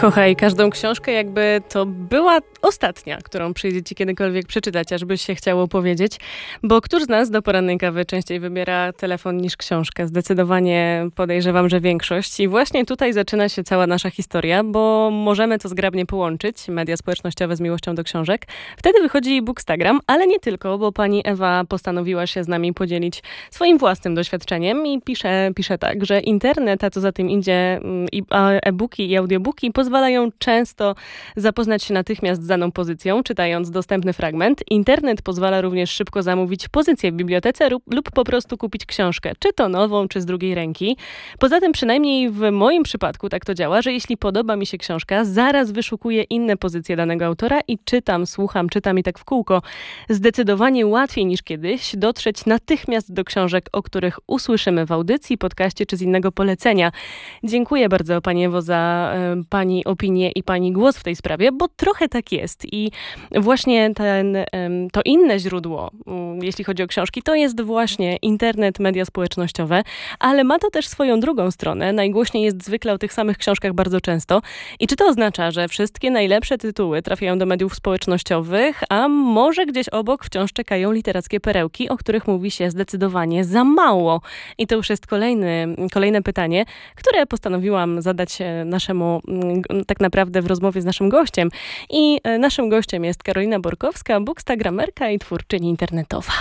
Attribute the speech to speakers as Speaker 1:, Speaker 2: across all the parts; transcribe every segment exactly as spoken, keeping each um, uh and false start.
Speaker 1: Kochaj każdą książkę, jakby to była ostatnia, którą przyjdzie ci kiedykolwiek przeczytać, aż byś się chciało powiedzieć. Bo któż z nas do porannej kawy częściej wybiera telefon niż książkę? Zdecydowanie podejrzewam, że większość. I właśnie tutaj zaczyna się cała nasza historia, bo możemy to zgrabnie połączyć, media społecznościowe z miłością do książek. Wtedy wychodzi Bookstagram, ale nie tylko, bo pani Ewa postanowiła się z nami podzielić swoim własnym doświadczeniem i pisze, pisze tak, że internet, a co za tym idzie e-booki i audiobooki pozwalają często zapoznać się natychmiast z daną pozycją, czytając dostępny fragment. Internet pozwala również szybko zamówić pozycję w bibliotece lub, lub po prostu kupić książkę, czy to nową, czy z drugiej ręki. Poza tym przynajmniej w moim przypadku tak to działa, że jeśli podoba mi się książka, zaraz wyszukuję inne pozycje danego autora i czytam, słucham, czytam i tak w kółko. Zdecydowanie łatwiej niż kiedyś dotrzeć natychmiast do książek, o których usłyszymy w audycji, podcaście czy z innego polecenia. Dziękuję bardzo pani Ewo za y, pani opinię i pani głos w tej sprawie, bo trochę tak jest. I właśnie ten, y, to inne źródło, y, jeśli chodzi o książki, to jest właśnie internet, media społecznościowe, ale ma to też swoją drugą stronę. Najgłośniej jest zwykle o tych samych książkach bardzo często. I czy to oznacza, że wszystkie najlepsze tytuły trafiają do mediów społecznościowych, a może gdzieś obok wciąż czekają literackie perełki, o których mówi się zdecydowanie za mało? I to już jest kolejny, kolejne pytanie, które postanowiłam zadać naszemu, tak naprawdę w rozmowie z naszym gościem. I naszym gościem jest Karolina Borkowska, bookstagramerka i twórczyni internetowa.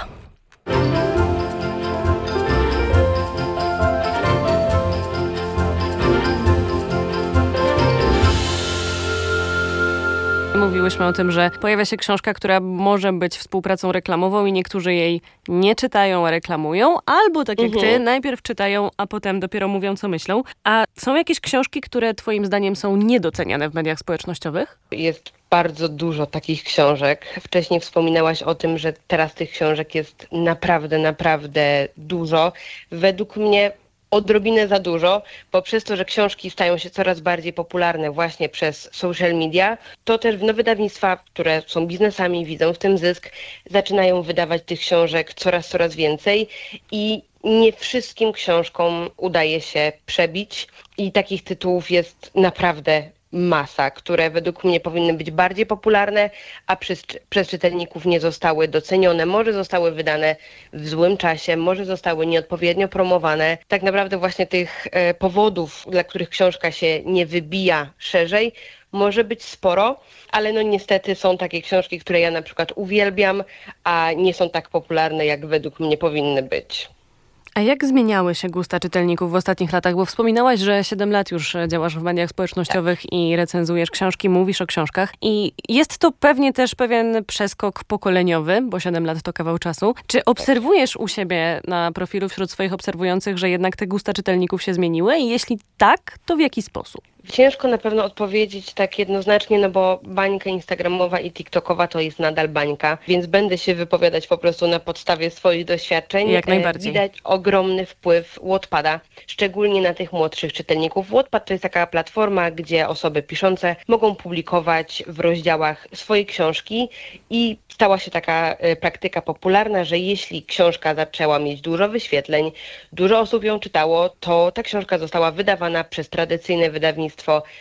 Speaker 1: Mówiłyśmy o tym, że pojawia się książka, która może być współpracą reklamową i niektórzy jej nie czytają, a reklamują, albo tak jak mhm. ty, najpierw czytają, a potem dopiero mówią, co myślą. A są jakieś książki, które twoim zdaniem są niedoceniane w mediach społecznościowych?
Speaker 2: Jest bardzo dużo takich książek. Wcześniej wspominałaś o tym, że teraz tych książek jest naprawdę, naprawdę dużo. Według mnie odrobinę za dużo, bo przez to, że książki stają się coraz bardziej popularne właśnie przez social media, to też no, wydawnictwa, które są biznesami, widzą w tym zysk, zaczynają wydawać tych książek coraz, coraz więcej i nie wszystkim książkom udaje się przebić i takich tytułów jest naprawdę masa, które według mnie powinny być bardziej popularne, a przez, przez czytelników nie zostały docenione. Może zostały wydane w złym czasie, może zostały nieodpowiednio promowane. Tak naprawdę właśnie tych e, powodów, dla których książka się nie wybija szerzej, może być sporo, ale no niestety są takie książki, które ja na przykład uwielbiam, a nie są tak popularne, jak według mnie powinny być.
Speaker 1: A jak zmieniały się gusta czytelników w ostatnich latach? Bo wspominałaś, że siedem lat już działasz w mediach społecznościowych tak. i recenzujesz książki, mówisz o książkach. I jest to pewnie też pewien przeskok pokoleniowy, bo siedem lat to kawał czasu. Czy obserwujesz u siebie na profilu wśród swoich obserwujących, że jednak te gusta czytelników się zmieniły? I jeśli tak, to w jaki sposób?
Speaker 2: Ciężko na pewno odpowiedzieć tak jednoznacznie, no bo bańka instagramowa i tiktokowa to jest nadal bańka, więc będę się wypowiadać po prostu na podstawie swoich doświadczeń.
Speaker 1: Jak najbardziej.
Speaker 2: Widać ogromny wpływ Wattpada, szczególnie na tych młodszych czytelników. Wattpad to jest taka platforma, gdzie osoby piszące mogą publikować w rozdziałach swoje książki i stała się taka praktyka popularna, że jeśli książka zaczęła mieć dużo wyświetleń, dużo osób ją czytało, to ta książka została wydawana przez tradycyjne wydawnictwo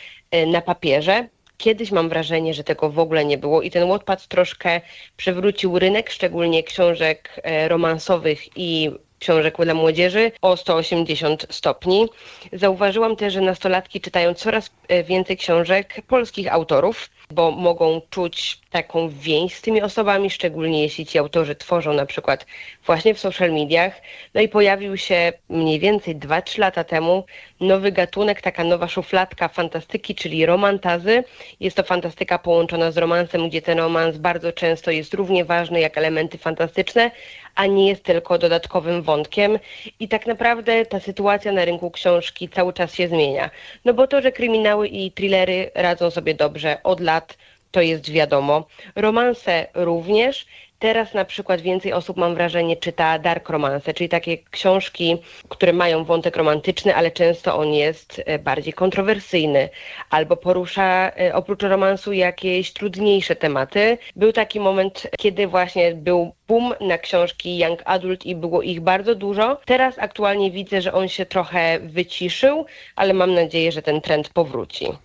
Speaker 2: na papierze. Kiedyś mam wrażenie, że tego w ogóle nie było i ten Wattpad troszkę przywrócił rynek, szczególnie książek romansowych i książek dla młodzieży o sto osiemdziesiąt stopni. Zauważyłam też, że nastolatki czytają coraz więcej książek polskich autorów, bo mogą czuć taką więź z tymi osobami, szczególnie jeśli ci autorzy tworzą na przykład właśnie w social mediach. No i pojawił się mniej więcej dwa trzy lata temu nowy gatunek, taka nowa szufladka fantastyki, czyli romantazy. Jest to fantastyka połączona z romansem, gdzie ten romans bardzo często jest równie ważny jak elementy fantastyczne, a nie jest tylko dodatkowym wątkiem. I tak naprawdę ta sytuacja na rynku książki cały czas się zmienia. No bo to, że kryminały i thrillery radzą sobie dobrze od lat, to jest wiadomo. Romanse również. Teraz na przykład więcej osób, mam wrażenie, czyta dark romance, czyli takie książki, które mają wątek romantyczny, ale często on jest bardziej kontrowersyjny albo porusza oprócz romansu jakieś trudniejsze tematy. Był taki moment, kiedy właśnie był boom na książki young adult i było ich bardzo dużo. Teraz aktualnie widzę, że on się trochę wyciszył, ale mam nadzieję, że ten trend powróci.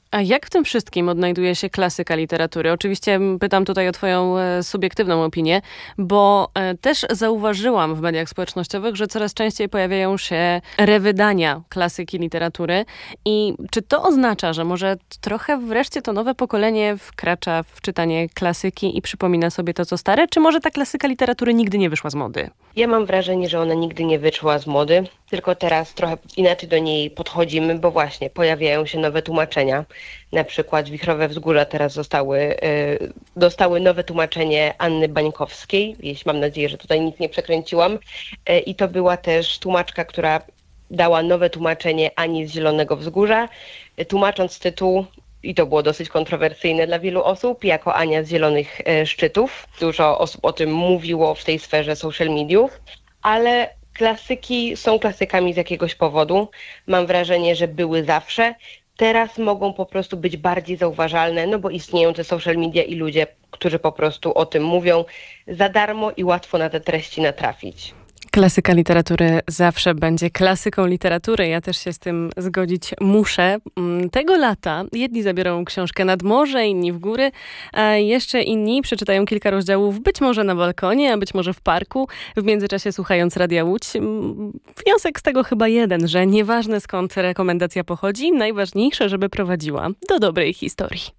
Speaker 1: A jak w tym wszystkim odnajduje się klasyka literatury? Oczywiście pytam tutaj o twoją e, subiektywną opinię, bo e, też zauważyłam w mediach społecznościowych, że coraz częściej pojawiają się rewydania klasyki literatury. I czy to oznacza, że może trochę wreszcie to nowe pokolenie wkracza w czytanie klasyki i przypomina sobie to, co stare? Czy może ta klasyka literatury nigdy nie wyszła z mody?
Speaker 2: Ja mam wrażenie, że ona nigdy nie wyszła z mody, tylko teraz trochę inaczej do niej podchodzimy, bo właśnie pojawiają się nowe tłumaczenia. Na przykład Wichrowe Wzgórza teraz zostały, y, dostały nowe tłumaczenie Anny Bańkowskiej, jeśli mam nadzieję, że tutaj nic nie przekręciłam. Y, I to była też tłumaczka, która dała nowe tłumaczenie Ani z Zielonego Wzgórza, y, tłumacząc tytuł, i to było dosyć kontrowersyjne dla wielu osób, jako Ania z Zielonych y, Szczytów. Dużo osób o tym mówiło w tej sferze social mediów, ale klasyki są klasykami z jakiegoś powodu. Mam wrażenie, że były zawsze. Teraz mogą po prostu być bardziej zauważalne, no bo istnieją te social media i ludzie, którzy po prostu o tym mówią za darmo i łatwo na te treści natrafić.
Speaker 1: Klasyka literatury zawsze będzie klasyką literatury. Ja też się z tym zgodzić muszę. Tego lata jedni zabiorą książkę nad morze, inni w góry, a jeszcze inni przeczytają kilka rozdziałów być może na balkonie, a być może w parku, w międzyczasie słuchając Radia Łódź. Wniosek z tego chyba jeden, że nieważne skąd rekomendacja pochodzi, najważniejsze, żeby prowadziła do dobrej historii.